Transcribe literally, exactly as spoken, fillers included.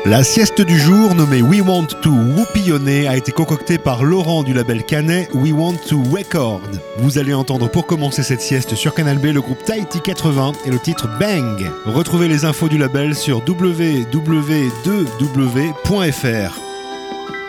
La sieste du jour, nommée We Want to Whoopionner, a été concoctée par Laurent du label canet We Want to Record. Vous allez entendre pour commencer cette sieste sur Canal B le groupe Tahiti quatre-vingts et le titre Bang. Retrouvez les infos du label sur w w w point w w w point f r.